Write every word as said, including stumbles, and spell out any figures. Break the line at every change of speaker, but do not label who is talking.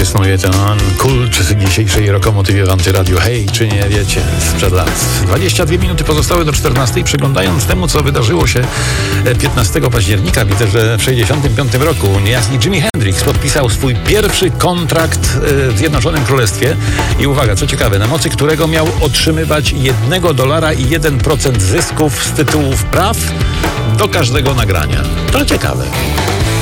istnieje ten kult dzisiejszej rokomotywie w Antyradiu. Hej, czy nie wiecie? Sprzed lat. dwadzieścia dwie minuty pozostałe do czternastej. Przyglądając temu, co wydarzyło się piętnastego października, widzę, że w sześćdziesiątym piątym roku niejaki Jimi Hendrix podpisał swój pierwszy kontrakt w Zjednoczonym Królestwie i uwaga, co ciekawe, na mocy którego miał otrzymywać jednego dolara i jeden procent zysków z tytułów praw do każdego nagrania. To ciekawe.